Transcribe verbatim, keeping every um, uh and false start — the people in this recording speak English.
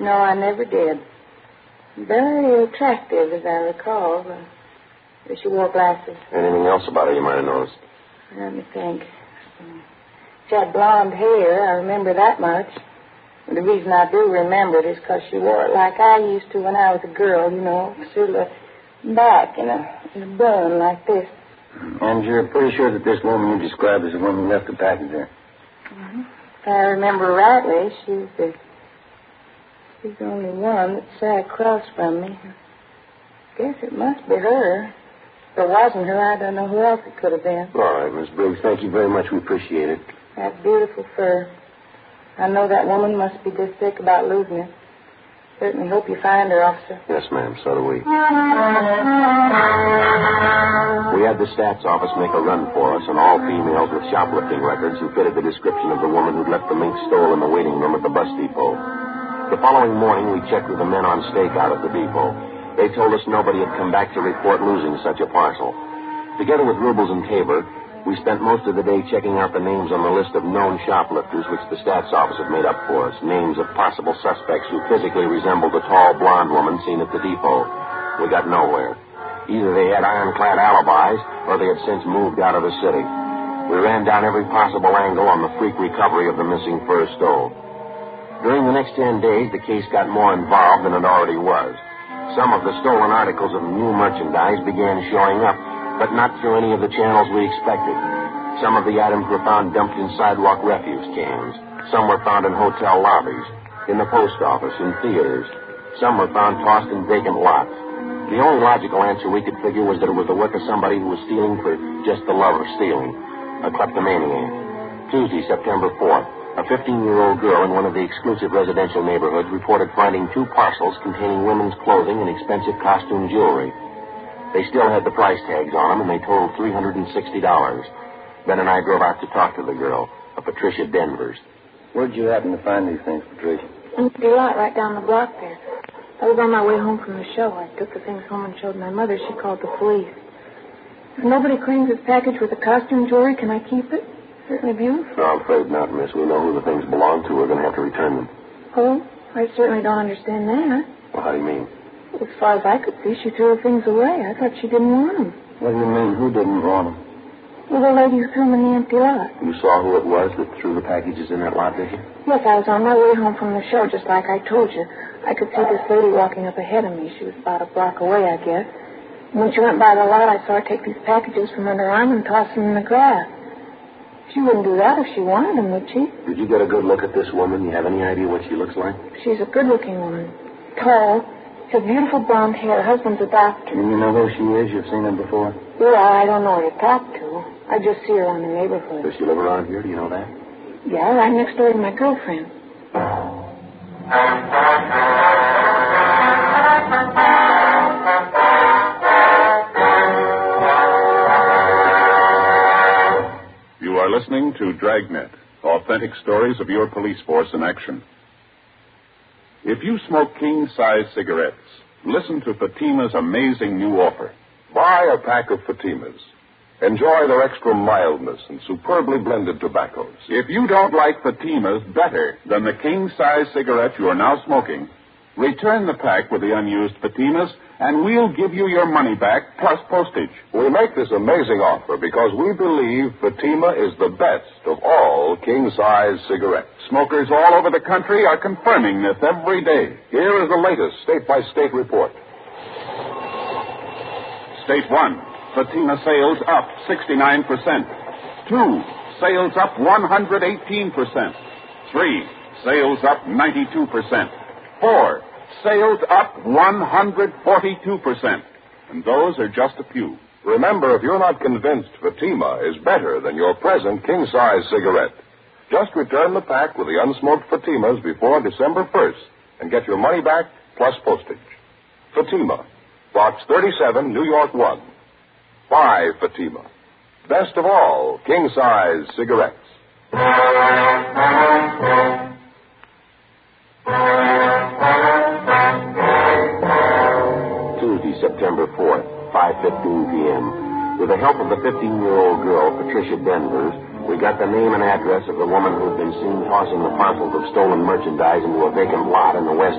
No, I never did. Very attractive, as I recall. Uh, she wore glasses. Anything else about her you might have noticed? Let me think. She had blonde hair. I remember that much. And the reason I do remember it is because she wore it like I used to when I was a girl, you know, sort of back in a, in a bun like this. And you're pretty sure that this woman you described is the one who left the package there? Mm-hmm. If I remember rightly, she was the, she's the only one that sat across from me. I guess it must be her. If it wasn't her, I don't know who else it could have been. All right, Miss Briggs, thank you very much. We appreciate it. That beautiful fur. I know that woman must be just sick about losing it. Certainly hope you find her, officer. Yes, ma'am. So do we. We had the stats office make a run for us, and all females with shoplifting records who fitted the description of the woman who'd left the mink stole in the waiting room at the bus depot. The following morning, we checked with the men on stakeout at the depot. They told us nobody had come back to report losing such a parcel. Together with Rubles and Tabor, we spent most of the day checking out the names on the list of known shoplifters which the stats office had made up for us, names of possible suspects who physically resembled the tall blonde woman seen at the depot. We got nowhere. Either they had ironclad alibis or they had since moved out of the city. We ran down every possible angle on the freak recovery of the missing fur stole. During the next ten days, the case got more involved than it already was. Some of the stolen articles of new merchandise began showing up, but not through any of the channels we expected. Some of the items were found dumped in sidewalk refuse cans. Some were found in hotel lobbies, in the post office, in theaters. Some were found tossed in vacant lots. The only logical answer we could figure was that it was the work of somebody who was stealing for just the love of stealing, a kleptomaniac. Tuesday, September fourth, a fifteen-year-old girl in one of the exclusive residential neighborhoods reported finding two parcels containing women's clothing and expensive costume jewelry. They still had the price tags on them, and they totaled three hundred sixty dollars. Ben and I drove out to talk to the girl, a Patricia Denvers. Where'd you happen to find these things, Patricia? In the lot right down the block there. I was on my way home from the show. I took the things home and showed my mother. She called the police. If nobody claims this package with the costume jewelry, can I keep it? Certainly beautiful. No, I'm afraid not, miss. We know who the things belong to. We're going to have to return them. Oh, I certainly don't understand that. Well, how do you mean? As far as I could see, she threw the things away. I thought she didn't want them. What do you mean? Who didn't want them? Well, the lady who threw them in the empty lot. You saw who it was that threw the packages in that lot, did you? Yes, I was on my way home from the show, just like I told you. I could see this lady walking up ahead of me. She was about a block away, I guess. When she went by the lot, I saw her take these packages from under her arm and toss them in the grass. She wouldn't do that if she wanted them, would she? Did you get a good look at this woman? You have any idea what she looks like? She's a good-looking woman. Tall. She has beautiful blonde hair. Her husband's a doctor. You know who she is? You've seen her before? Well, I don't know her to talk to. I just see her on the neighborhood. Does she live around here? Do you know that? Yeah, right next door to my girlfriend. You are listening to Dragnet, authentic stories of your police force in action. If you smoke king-size cigarettes, listen to Fatima's amazing new offer. Buy a pack of Fatimas. Enjoy their extra mildness and superbly blended tobaccos. If you don't like Fatima's better than the king-size cigarette you are now smoking, return the pack with the unused Fatimas, and we'll give you your money back plus postage. We make this amazing offer because we believe Fatima is the best of all king-size cigarettes. Smokers all over the country are confirming this every day. Here is the latest state-by-state report. State one, Fatima sales up sixty-nine percent. Two, sales up one hundred eighteen percent. Three, sales up ninety-two percent. Four, sales up one hundred forty-two percent. And those are just a few. Remember, if you're not convinced Fatima is better than your present king-size cigarette, just return the pack with the unsmoked Fatimas before December first and get your money back plus postage. Fatima, Box thirty-seven, New York one. Buy Fatima. Best of all, king-size cigarettes. Tuesday, September fourth, five fifteen p.m. With the help of the fifteen-year-old girl, Patricia Denvers, we got the name and address of the woman who had been seen tossing the parcels of stolen merchandise into a vacant lot in the west